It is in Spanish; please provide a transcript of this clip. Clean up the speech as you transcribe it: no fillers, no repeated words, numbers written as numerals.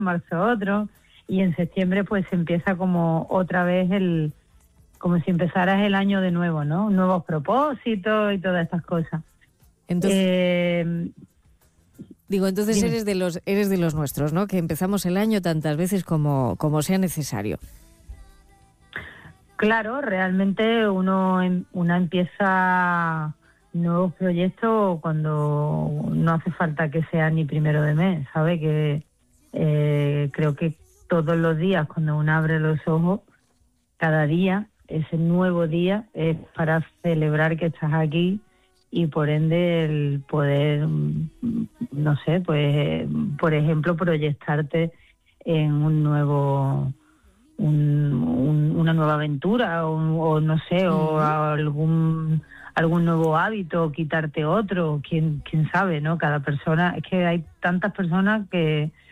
marzo otro, y en septiembre pues empieza como otra vez como si empezaras el año de nuevo, ¿no? Nuevos propósitos y todas estas cosas. Entonces, entonces dime. eres de los nuestros, ¿no? Que empezamos el año tantas veces como sea necesario. Claro, realmente una empieza nuevos proyectos cuando no hace falta que sea ni primero de mes, ¿sabe? Que creo que todos los días cuando uno abre los ojos, cada día, ese nuevo día es para celebrar que estás aquí y por ende el poder, no sé, pues por ejemplo proyectarte en una nueva aventura o no sé, o algún nuevo hábito, o quitarte otro, quién sabe, ¿no? Cada persona, es que hay tantas personas que